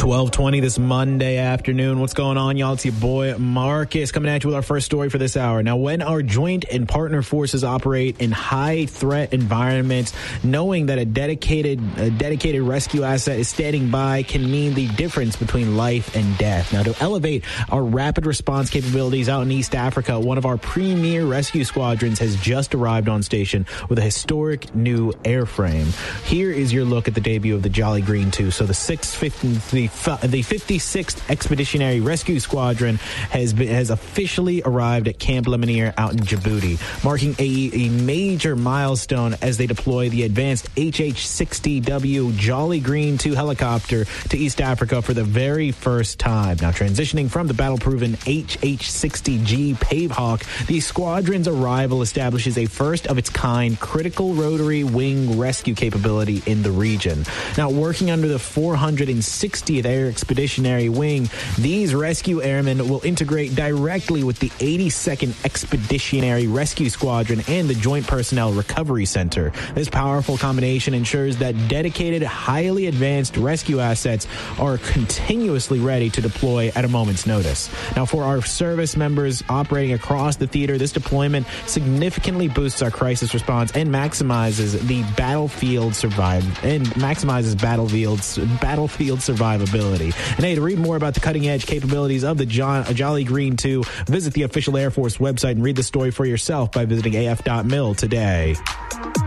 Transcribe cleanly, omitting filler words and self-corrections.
12:20 this Monday afternoon. What's going on, y'all? It's your boy Marcus coming at you with our first story for this hour. Now, when our joint and partner forces operate in high threat environments, knowing that a dedicated rescue asset is standing by can mean the difference between life and death. Now, to elevate our rapid response capabilities out in East Africa, one of our premier rescue squadrons has just arrived on station with a historic new airframe. Here is your look at the debut of the Jolly Green 2. So the 56th Expeditionary Rescue Squadron has officially arrived at Camp Lemonnier out in Djibouti, marking a major milestone as they deploy the advanced HH-60W Jolly Green 2 helicopter to East Africa for the very first time. Now, transitioning from the battle-proven HH-60G Pavehawk, the squadron's arrival establishes a first-of-its-kind critical rotary wing rescue capability in the region. Now, working under the 460th Air Expeditionary Wing, these rescue airmen will integrate directly with the 82nd Expeditionary Rescue Squadron and the Joint Personnel Recovery Center. This powerful combination ensures that dedicated, highly advanced rescue assets are continuously ready to deploy at a moment's notice. Now, for our service members operating across the theater, this deployment significantly boosts our crisis response and maximizes the battlefield survivability. And hey, to read more about the cutting-edge capabilities of the Jolly Green 2, visit the official Air Force website and read the story for yourself by visiting af.mil today.